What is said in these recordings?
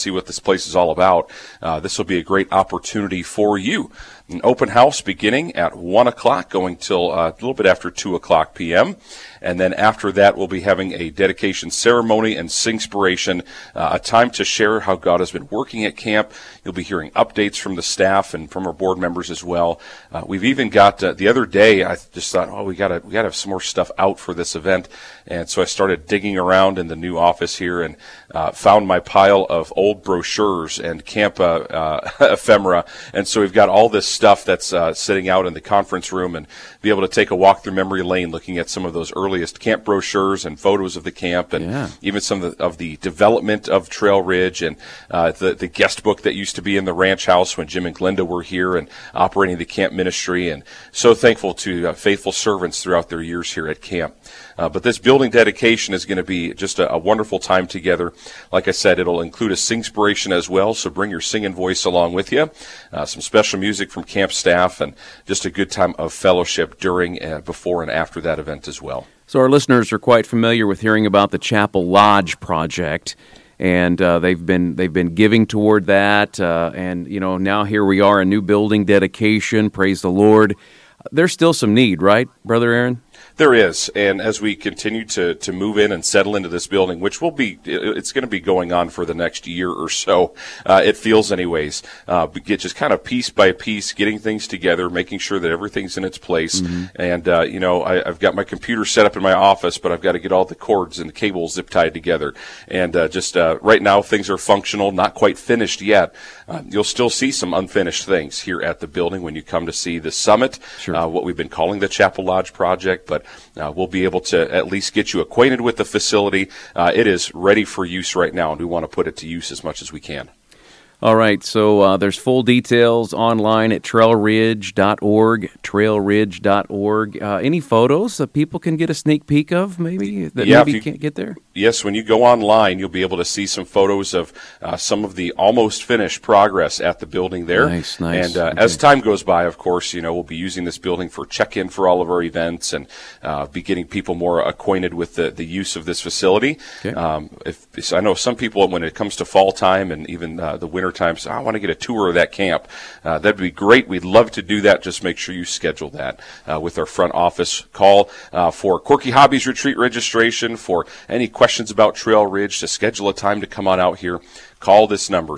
see what this place is all about, this will be a great opportunity for you. An open house beginning at 1 o'clock, going till a little bit after 2 o'clock p.m., and then after that, we'll be having a dedication ceremony and Singspiration, a time to share how God has been working at camp. You'll be hearing updates from the staff and from our board members as well. We've even got, the other day, I just thought, we gotta have some more stuff out for this event. And so I started digging around in the new office here and found my pile of old brochures and camp ephemera. And so we've got all this stuff that's sitting out in the conference room, and be able to take a walk through memory lane looking at some of those earliest camp brochures and photos of the camp, and even some of the development of Trail Ridge, and the guest book that used to be in the ranch house when Jim and Glenda were here and operating the camp ministry. And so thankful to faithful servants throughout their years here at camp. But this building dedication is going to be just a wonderful time together. Like I said, it'll include a Singspiration as well, so bring your singing voice along with you. Some special music from camp staff, and just a good time of fellowship during, before, and after that event as well. So our listeners are quite familiar with hearing about the Chapel Lodge project, and they've been giving toward that. And now here we are, a new building dedication. Praise the Lord. There's still some need, right, Brother Aaron? There is, and as we continue to move in and settle into this building, which it's going to be going on for the next year or so, it feels anyways, just kind of piece by piece, getting things together, making sure that everything's in its place. Mm-hmm. And, I've got my computer set up in my office, but I've got to get all the cords and the cables zip tied together. And right now, things are functional, not quite finished yet. You'll still see some unfinished things here at the building when you come to see the summit, sure. What we've been calling the Chapel Lodge project, but we'll be able to at least get you acquainted with the facility. It is ready for use right now, and we want to put it to use as much as we can. All right, so there's full details online at trailridge.org, trailridge.org. Any photos that people can get a sneak peek of, maybe, that maybe you can't get there? Yes, when you go online, you'll be able to see some photos of some of the almost finished progress at the building there. Nice. And as time goes by, of course, we'll be using this building for check-in for all of our events, and be getting people more acquainted with the use of this facility. Okay. I know some people, when it comes to fall time and even the winter time, say, I want to get a tour of that camp. That'd be great. We'd love to do that. Just make sure you schedule that with our front office. Call for Quirky Hobbies Retreat registration, for any questions about Trail Ridge, to schedule a time to come on out here. Call this number,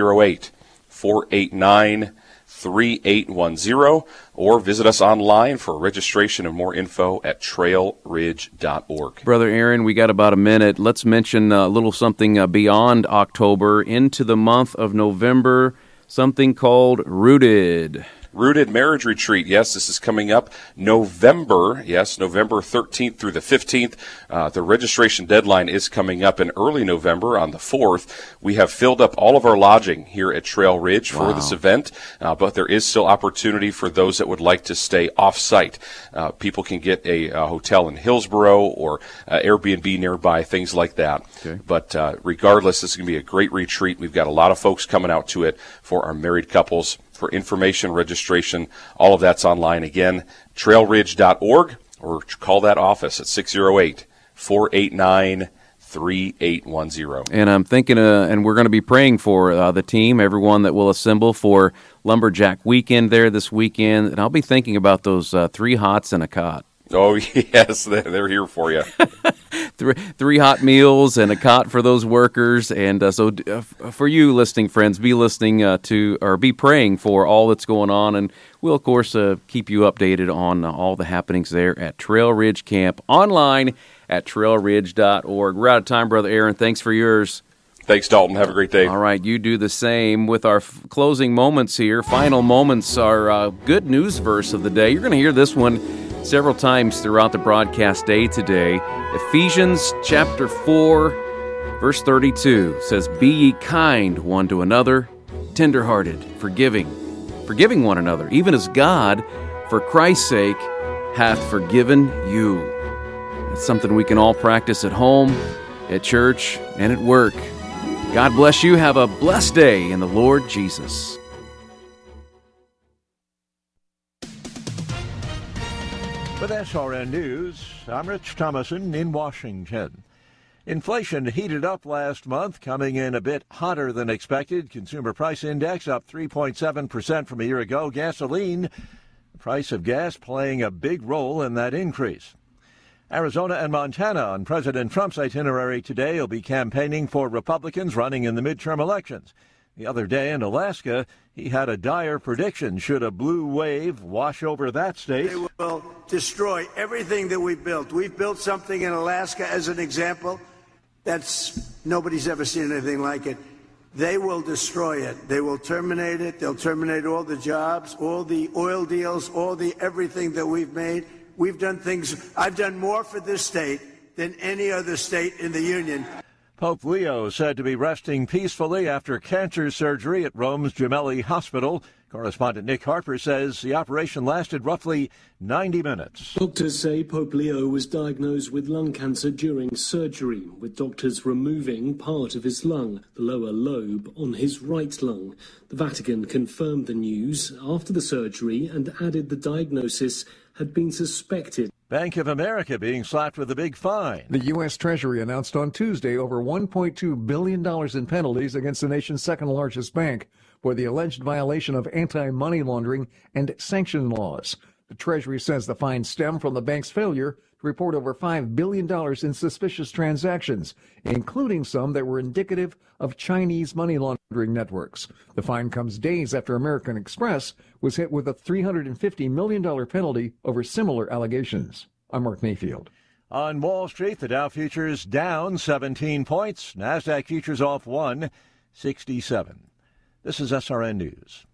608-489-3810, or visit us online for registration and more info at trailridge.org. Brother Aaron, we got about a minute. Let's mention a little something beyond October into the month of November, something called Rooted. Rooted Marriage Retreat. Yes, this is coming up November 13th through the 15th. The registration deadline is coming up in early November on the 4th. We have filled up all of our lodging here at Trail Ridge for this event, but there is still opportunity for those that would like to stay off-site. People can get a hotel in Hillsboro or Airbnb nearby, things like that. Okay. But regardless, this is going to be a great retreat. We've got a lot of folks coming out to it for our married couples. For information, registration, all of that's online. Again, trailridge.org, or call that office at 608-489-3810. And I'm thinking, and we're going to be praying for the team, everyone that will assemble for Lumberjack Weekend there this weekend. And I'll be thinking about those 3 hots and a cot. Oh, yes, they're here for you. Three hot meals and a cot for those workers. And so for you listening friends, be listening to, or be praying for all that's going on. And we'll, of course, keep you updated on all the happenings there at Trail Ridge Camp, online at trailridge.org. We're out of time, Brother Aaron. Thanks for yours. Thanks, Dalton. Have a great day. All right, you do the same. With our closing moments here, final moments, our good news verse of the day. You're going to hear this one several times throughout the broadcast day today. Ephesians chapter 4, verse 32 says, "Be ye kind one to another, tenderhearted, forgiving one another, even as God, for Christ's sake, hath forgiven you." That's something we can all practice at home, at church, and at work. God bless you. Have a blessed day in the Lord Jesus. With SRN News, I'm Rich Thomason in Washington. Inflation heated up last month, coming in a bit hotter than expected. Consumer Price Index up 3.7% from a year ago. Gasoline, the price of gas, playing a big role in that increase. Arizona and Montana on President Trump's itinerary today will be campaigning for Republicans running in the midterm elections. The other day in Alaska, he had a dire prediction. Should a blue wave wash over that state, they will destroy everything that we've built. We've built something in Alaska, as an example, nobody's ever seen anything like it. They will destroy it. They will terminate it. They'll terminate all the jobs, all the oil deals, everything that we've made. We've done things. I've done more for this state than any other state in the Union. Pope Leo said to be resting peacefully after cancer surgery at Rome's Gemelli Hospital. Correspondent Nick Harper says the operation lasted roughly 90 minutes. Doctors say Pope Leo was diagnosed with lung cancer during surgery, with doctors removing part of his lung, the lower lobe, on his right lung. The Vatican confirmed the news after the surgery and added the diagnosis had been suspected. Bank of America being slapped with a big fine. The U.S. Treasury announced on Tuesday over $1.2 billion in penalties against the nation's second largest bank for the alleged violation of anti-money laundering and sanction laws. The Treasury says the fines stem from the bank's failure to report over $5 billion in suspicious transactions, including some that were indicative of Chinese money laundering networks. The fine comes days after American Express was hit with a $350 million penalty over similar allegations. I'm Mark Mayfield. On Wall Street, the Dow futures down 17 points. NASDAQ futures off 167. This is SRN News.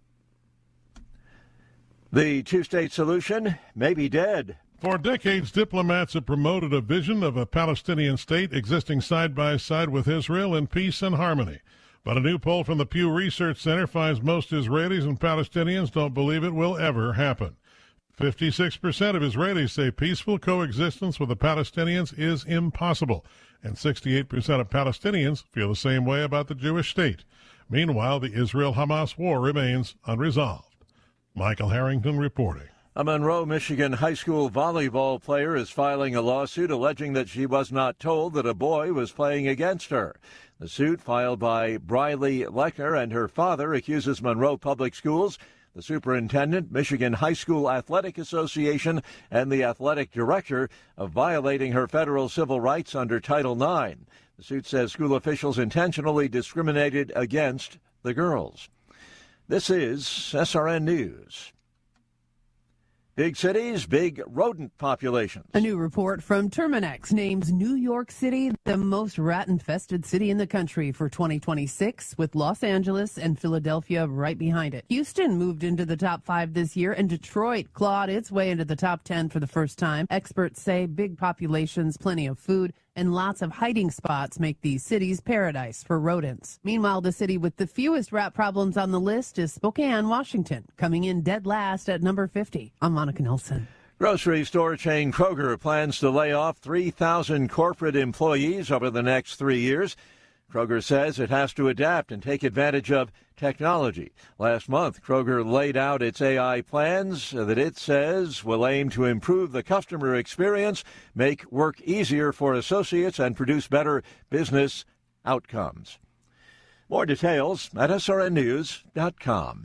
The two-state solution may be dead. For decades, diplomats have promoted a vision of a Palestinian state existing side by side with Israel in peace and harmony. But a new poll from the Pew Research Center finds most Israelis and Palestinians don't believe it will ever happen. 56% of Israelis say peaceful coexistence with the Palestinians is impossible, and 68% of Palestinians feel the same way about the Jewish state. Meanwhile, the Israel-Hamas war remains unresolved. Michael Harrington reporting. A Monroe, Michigan high school volleyball player is filing a lawsuit alleging that she was not told that a boy was playing against her. The suit, filed by Briley Lechner and her father, accuses Monroe Public Schools, the superintendent, Michigan High School Athletic Association, and the athletic director of violating her federal civil rights under Title IX. The suit says school officials intentionally discriminated against the girls. This is SRN News. Big cities, big rodent populations. A new report from Terminex names New York City the most rat-infested city in the country for 2026, with Los Angeles and Philadelphia right behind it. Houston moved into the top 5 this year, and Detroit clawed its way into the top 10 for the first time. Experts say big populations, plenty of food, and lots of hiding spots make these cities paradise for rodents. Meanwhile, the city with the fewest rat problems on the list is Spokane, Washington, coming in dead last at number 50. I'm Monica Nelson. Grocery store chain Kroger plans to lay off 3,000 corporate employees over the next 3 years. Kroger says it has to adapt and take advantage of technology. Last month, Kroger laid out its AI plans that it says will aim to improve the customer experience, make work easier for associates, and produce better business outcomes. More details at srnnews.com.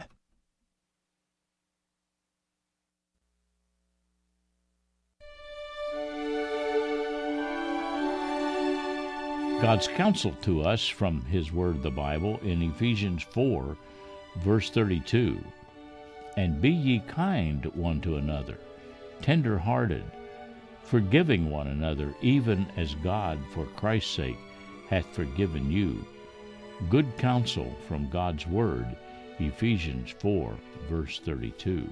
God's counsel to us from His Word, the Bible, in Ephesians 4, verse 32. And be ye kind one to another, tender-hearted, forgiving one another, even as God, for Christ's sake, hath forgiven you. Good counsel from God's Word, Ephesians 4, verse 32.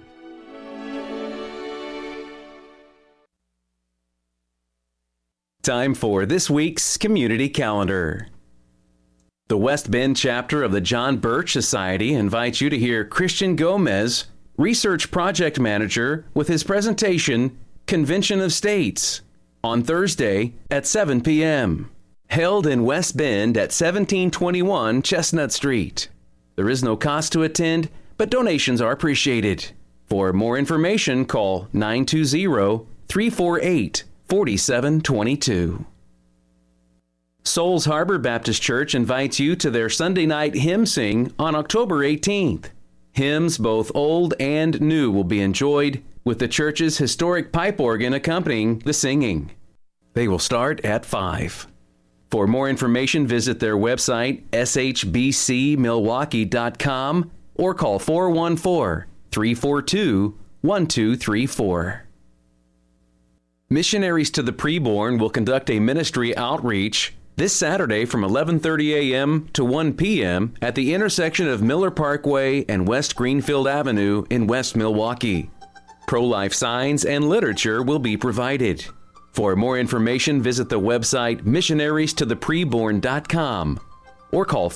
Time for this week's Community Calendar. The West Bend chapter of the John Birch Society invites you to hear Christian Gomez, Research Project Manager, with his presentation, Convention of States, on Thursday at 7 p.m. Held in West Bend at 1721 Chestnut Street. There is no cost to attend, but donations are appreciated. For more information, call 920-348-4722. Souls Harbor Baptist Church invites you to their Sunday night hymn sing on October 18th. Hymns, both old and new, will be enjoyed with the church's historic pipe organ accompanying the singing. They will start at 5. For more information, visit their website, shbcmilwaukee.com, or call 414-342-1234. Missionaries to the Preborn will conduct a ministry outreach this Saturday from 11:30 a.m. to 1 p.m. at the intersection of Miller Parkway and West Greenfield Avenue in West Milwaukee. Pro-life signs and literature will be provided. For more information, visit the website missionariestothepreborn.com or call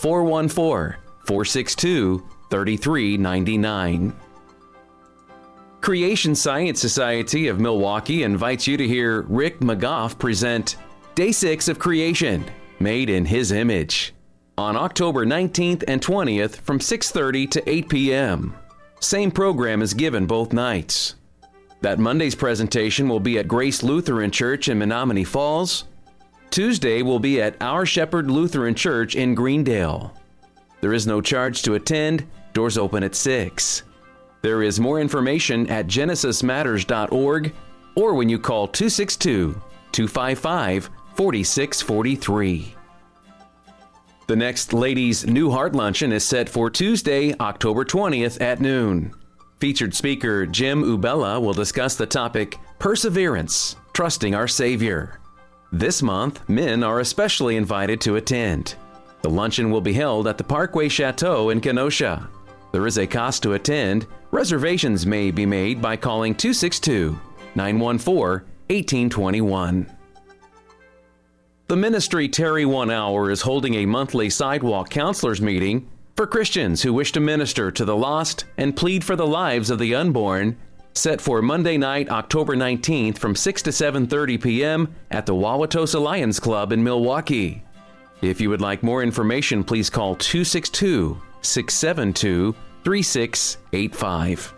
414-462-3399. Creation Science Society of Milwaukee invites you to hear Rick McGough present Day 6 of Creation, Made in His Image, on October 19th and 20th from 6:30 to 8 p.m. Same program is given both nights. That Monday's presentation will be at Grace Lutheran Church in Menominee Falls. Tuesday will be at Our Shepherd Lutheran Church in Greendale. There is no charge to attend. Doors open at 6. There is more information at genesismatters.org or when you call 262-255-4643. The next Ladies' New Heart Luncheon is set for Tuesday, October 20th at noon. Featured speaker Jim Ubella will discuss the topic Perseverance, Trusting Our Savior. This month, men are especially invited to attend. The luncheon will be held at the Parkway Chateau in Kenosha. There is a cost to attend. Reservations may be made by calling 262-914-1821. The ministry Terry 1 Hour is holding a monthly sidewalk counselors meeting for Christians who wish to minister to the lost and plead for the lives of the unborn, set for Monday night, October 19th from 6 to 7:30 p.m. at the Wauwatosa Lions Club in Milwaukee. If you would like more information, please call 262-672-3685.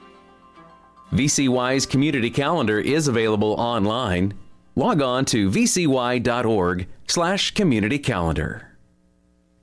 VCY's community calendar is available online. Log on to vcy.org/community calendar.